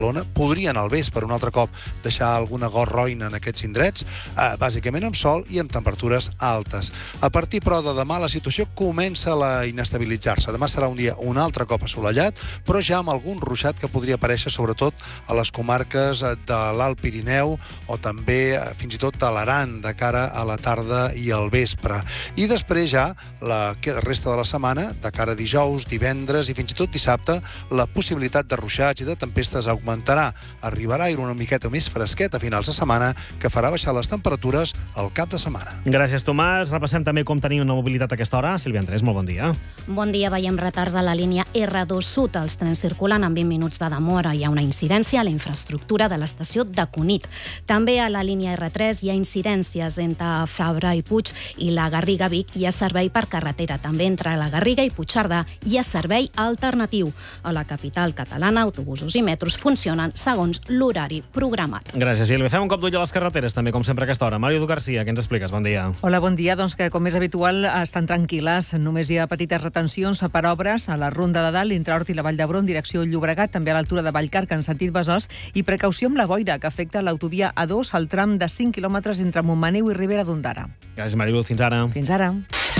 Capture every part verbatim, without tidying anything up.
podrien al vespre un altre cop deixar alguna gorroina en aquests indrets, eh, bàsicament amb sol i amb temperatures altes. A partir, però, de demà la situació comença a inestabilitzar-se. Demà serà un dia un altre cop assolellat, però ja amb algun ruixat que podria aparèixer sobretot a les comarques de l'Alt Pirineu o també eh, fins i tot de l'Aran de cara a la tarda i al vespre. I després ja la resta de la setmana, de cara a dijous, divendres i fins i tot dissabte, la possibilitat de ruixats i de tempestes augmentarà. Arribarà a ir una miqueta més fresquet a finals de setmana, que farà baixar les temperatures al cap de setmana. Gràcies, Tomàs. Repassem també com tenim una mobilitat a aquesta hora. Sílvia Andrés, molt bon dia. Bon dia. Veiem retards a la línia erre dos Sud. Els trens circulen amb vint minuts de demora. Hi ha una incidència a la infraestructura de l'estació de Cunit. També a la línia erre tres hi ha incidències entre Fabra i Puig i la Garriga-Vic. Hi ha servei per carretera. També entre la Garriga i Puigcerdà hi ha servei alternatiu. A la capital catalana, autobusos i metros funcionen segons l'horari programat. Gràcies, Sílvia. Fem un cop d'ull a les carreteres, també, com sempre, a aquesta hora. Mario Edu Garcia, què ens expliques? Bon dia. Hola, bon dia. Doncs que, com és habitual, estan tranquil·les. Només hi ha petites retencions per obres a la Ronda de Dalt, entre Hort i la Vall d'Hebron, direcció Llobregat, també a l'altura de Vallcarca, en sentit Besòs, i precaució amb la boira, que afecta l'autovia A dos al tram de cinc quilòmetres entre Montmaneu i Ribera d'Ondara. Gràcies, Mario. Fins ara. Fins ara.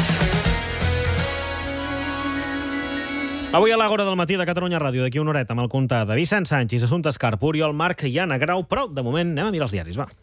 Avui a l'Àgora del matí de Catalunya Ràdio, d'aquí una horeta, amb el compte de Vicent Sánchez, Assumpta Escarp, Oriol Marc i Anna Grau, però, de moment, anem a mirar els diaris, va.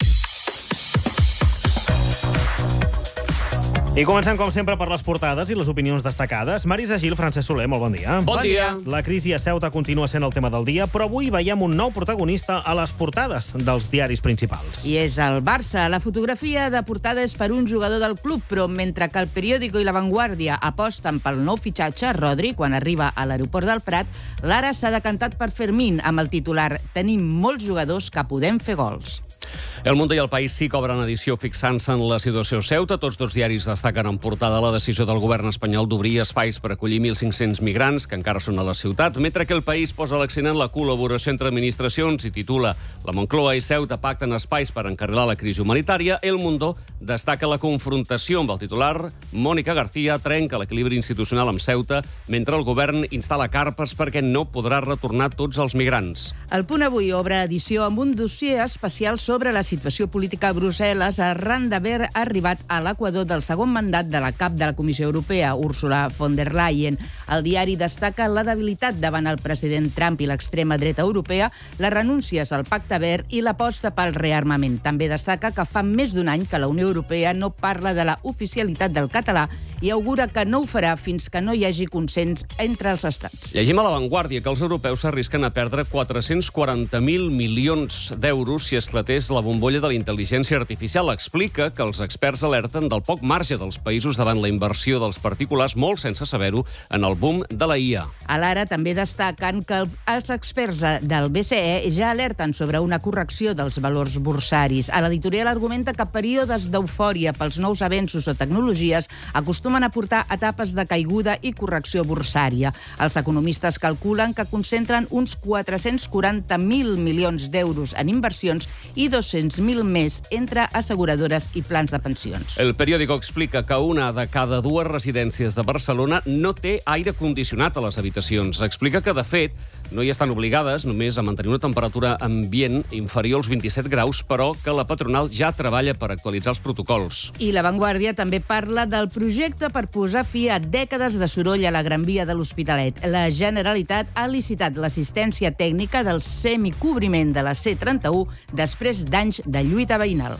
I comencem, com sempre, per les portades i les opinions destacades. Marisa Gil, Francesc Soler, molt bon dia. Bon dia. La crisi a Ceuta continua sent el tema del dia, però avui veiem un nou protagonista a les portades dels diaris principals. I és el Barça. La fotografia de portada és per un jugador del club, però mentre que el Periódico i La Vanguardia aposten pel nou fitxatge, Rodri, quan arriba a l'aeroport del Prat, l'Ara s'ha decantat per Fermín amb el titular «Tenim molts jugadors que podem fer gols». El Mundo i el País sí que obren edició fixant-se en la situació Ceuta. Tots dos diaris destaquen en portada la decisió del govern espanyol d'obrir espais per acollir mil cinc-cents migrants que encara són a la ciutat, mentre que el País posa l'accent en la col·laboració entre administracions i titula «La Moncloa i Ceuta pacten espais per encarrilar la crisi humanitària». El Mundo destaca la confrontació amb el titular «Mónica García trenca l'equilibri institucional amb Ceuta mentre el govern instal·la carpes perquè no podrà retornar tots els migrants». El Punt Avui obre edició amb un dossier especial sobre la situació política a Brussel·les arran d'haver arribat a l'equador del segon mandat de la cap de la Comissió Europea, Ursula von der Leyen. El diari destaca la debilitat davant el president Trump i l'extrema dreta europea, les renúncies al Pacte Verd i l'aposta pel rearmament. També destaca que fa més d'un any que la Unió Europea no parla de la oficialitat del català i augura que no ho farà fins que no hi hagi consens entre els estats. Llegim a La Vanguardia que els europeus s'arrisquen a perdre quatre-cents quaranta mil milions d'euros si esclatés la bombolla de la intel·ligència artificial. Explica que els experts alerten del poc marge dels països davant la inversió dels particulars, molt sense saber-ho, en el boom de la I A. A l'Ara també destaquen que els experts del B C E ja alerten sobre una correcció dels valors borsaris. A l'editorial argumenta que períodes d'eufòria pels nous avenços o tecnologies acostumen a portar etapes de caiguda i correcció borsària. Els economistes calculen que concentren uns quatre-cents quaranta mil milions d'euros en inversions i dos-cents mil més entre asseguradores i plans de pensions. El Periódico explica que una de cada dues residències de Barcelona no té aire condicionat a les habitacions. Explica que, de fet, no hi estan obligades només a mantenir una temperatura ambient inferior als vint-i-set graus, però que la patronal ja treballa per actualitzar els protocols. I La Vanguardia també parla del projecte per posar fi a dècades de soroll a la Gran Via de l'Hospitalet. La Generalitat ha licitat l'assistència tècnica del semicobriment de la C trenta-u després d'anys de lluita veïnal.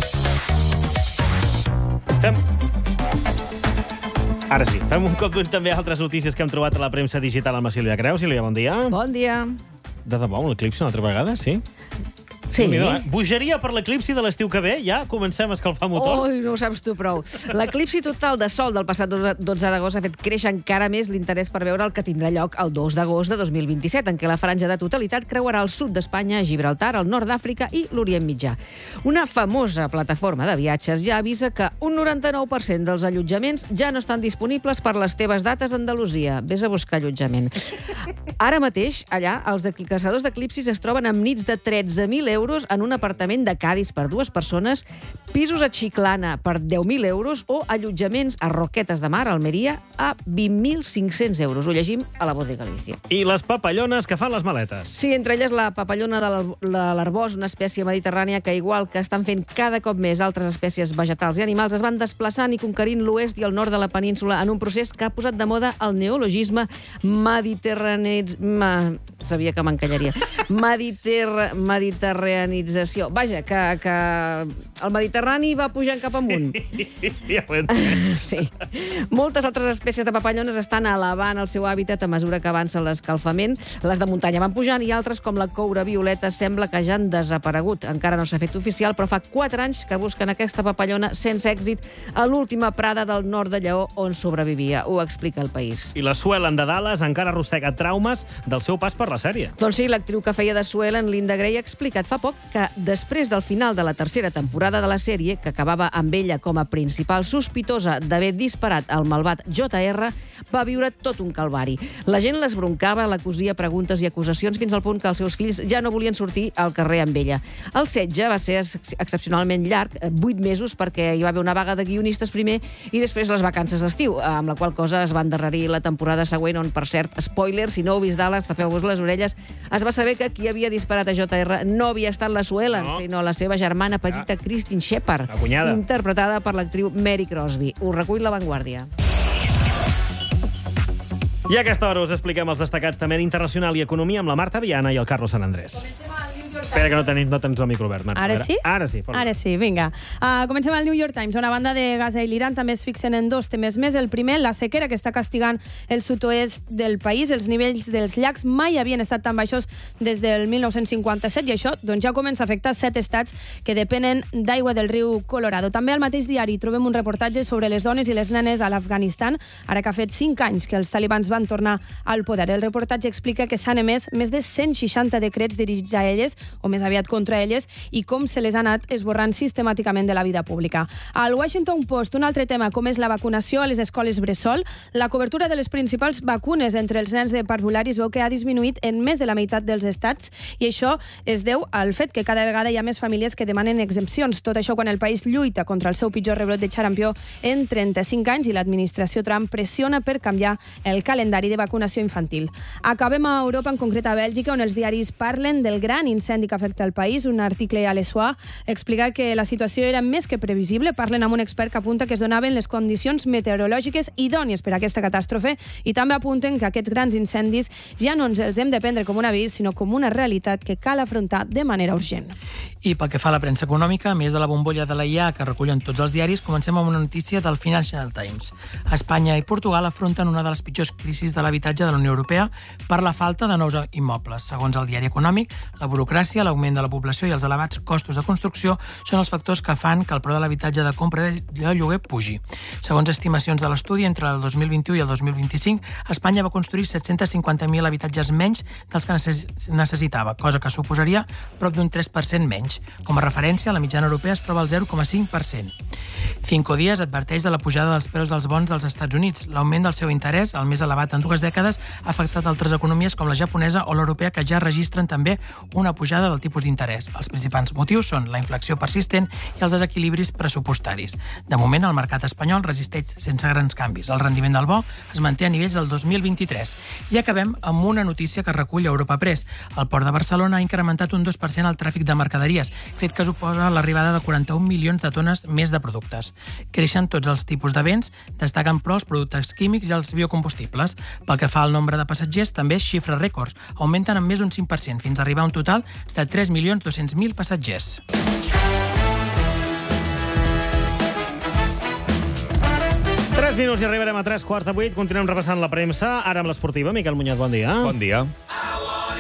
Fem... Ara sí, fem un cop d'ull també a altres notícies que hem trobat a la premsa digital amb la Sílvia Creu. Sílvia, bon dia. Bon dia. De debò, un eclipsi una altra vegada, sí? Sí. Eh? Bogeria per l'eclipsi de l'estiu que ve? Ja comencem a escalfar motors? Oi, no ho saps tu prou. L'eclipsi total de sol del passat dotze d'agost ha fet créixer encara més l'interès per veure el que tindrà lloc el dos d'agost de dos mil vint-i-set, en què la franja de totalitat creuarà el sud d'Espanya, Gibraltar, el nord d'Àfrica i l'Orient Mitjà. Una famosa plataforma de viatges ja avisa que un noranta-nou per cent dels allotjaments ja no estan disponibles per les teves dates a Andalusia. Ves a buscar allotjament. Ara mateix, allà, els caçadors d'eclipsis es troben amb nits de tretze mil euros euros en un apartament de Cádiz per dues persones, pisos a Chiclana per deu mil euros o allotjaments a Roquetes de Mar, Almeria, a vint mil cinc-cents euros. Ho llegim a la Voz de Galícia. I les papallones que fan les maletes. Sí, entre elles la papallona de l'arbós, una espècie mediterrània que, igual que estan fent cada cop més altres espècies vegetals i animals, es van desplaçant i conquerint l'oest i el nord de la península en un procés que ha posat de moda el neologisme mediterrani... Ma... Sabia que m'encallaria. Mediter... Mediterranització. Vaja, que, que el Mediterrani va pujant cap amunt. Ja ho he entès. Sí. Moltes altres espècies de papallones estan elevant el seu hàbitat a mesura que avança l'escalfament. Les de muntanya van pujant i altres, com la coura violeta, sembla que ja han desaparegut. Encara no s'ha fet oficial, però fa quatre anys que busquen aquesta papallona sense èxit a l'última prada del nord de Lleó on sobrevivia. Ho explica El País. I la Suelen de Dallas encara arrossega traumes del seu pas per la sèrie. Doncs sí, l'actriu que feia de Suelen, Linda Gray, ha explicat fa poc que després del final de la tercera temporada de la sèrie, que acabava amb ella com a principal sospitosa d'haver disparat al malvat J R, va viure tot un calvari. La gent l'esbroncava, l'acusia preguntes i acusacions fins al punt que els seus fills ja no volien sortir al carrer amb ella. El setge va ser ex excepcionalment llarg, vuit mesos, perquè hi va haver una vaga de guionistes primer i després les vacances d'estiu, amb la qual cosa es va endarrerir la temporada següent, on, per cert, spoiler, si no heu vist Dallas, tapeu-vos les orelles, es va saber que qui havia disparat a J R no havia estat la Suelen, no. sinó la seva germana petita, ah. Christine Shepard, interpretada per l'actriu Mary Crosby. Ho recull La Vanguardia. I a aquesta hora us expliquem els destacats també en internacional i economia amb la Marta Viana i el Carlos Sant Andrés. Espera, que no tenim, no tens el micro obert, Marta. Ara sí? Ara sí. Forma. Ara sí, vinga. Uh, comencem al New York Times, on a banda de Gaza i l'Iran també es fixen en dos temes més. El primer, la sequera que està castigant el sud-oest del país. Els nivells dels llacs mai havien estat tan baixos des del mil nou-cents cinquanta-set i això doncs, ja comença a afectar set estats que depenen d'aigua del riu Colorado. També al mateix diari trobem un reportatge sobre les dones i les nenes a l'Afganistan, ara que ha fet cinc anys que els talibans van tornar al poder. El reportatge explica que s'han emès més de cent seixanta decrets dirigits a elles, o més aviat contra elles, i com se les ha anat esborrant sistemàticament de la vida pública. Al Washington Post, un altre tema, com és la vacunació a les escoles bressol. La cobertura de les principals vacunes entre els nens de parvulari es veu que ha disminuït en més de la meitat dels estats, i això es deu al fet que cada vegada hi ha més famílies que demanen exempcions. Tot això quan el país lluita contra el seu pitjor rebrot de xarampió en trenta-cinc anys i l'administració Trump pressiona per canviar el calendari de vacunació infantil. Acabem a Europa, en concret a Bèlgica, on els diaris parlen del gran incendi que afecta el país. Un article a l'Essoir explica que la situació era més que previsible. Parlen amb un expert que apunta que es donaven les condicions meteorològiques idònies per a aquesta catàstrofe i també apunten que aquests grans incendis ja no ens els hem de prendre com un avís, sinó com una realitat que cal afrontar de manera urgent. I pel que fa a la premsa econòmica, a més de la bombolla de la I A que recullen tots els diaris, comencem amb una notícia del Financial Times. Espanya i Portugal afronten una de les pitjors crisis de l'habitatge de la Unió Europea per la falta de nous immobles. Segons el diari econòmic, la burocràcia, l'augment de la població i els elevats costos de construcció són els factors que fan que el preu de l'habitatge de compra i de lloguer pugi. Segons estimacions de l'estudi, entre el dos mil vint-i-u i el dos mil vint-i-cinc, Espanya va construir set-cents cinquanta mil habitatges menys dels que necessitava, cosa que suposaria prop d'un tres per cent menys. Com a referència, la mitjana europea es troba al zero coma cinc per cent. Cinco Días adverteix de la pujada dels preus dels bons dels Estats Units. L'augment del seu interès, el més elevat en dues dècades, ha afectat altres economies com la japonesa o l'europea, que ja registren també una pujada del tipus d'interès. Els principals motius són la inflació persistent i els desequilibris pressupostaris. De moment, el mercat espanyol resisteix sense grans canvis. El rendiment del bo es manté a nivells del dos mil vint-i-tres. I acabem amb una notícia que recull Europa Press. El Port de Barcelona ha incrementat un dos per cent el tràfic de mercaderies, fet que suposa l'arribada de quaranta-un milions de tones més de productes. Creixen tots els tipus de béns, destaquen però els productes químics i els biocombustibles. Pel que fa al nombre de passatgers, també xifres rècords. Augmenten en més d'un cinc per cent, fins a arribar a un total de tres milions dos-cents mil passatgers. Tres minuts i arribarem a tres quarts de vuit. Continuem repassant la premsa. Ara amb l'esportiva. Miquel Muñoz, bon dia. Bon dia.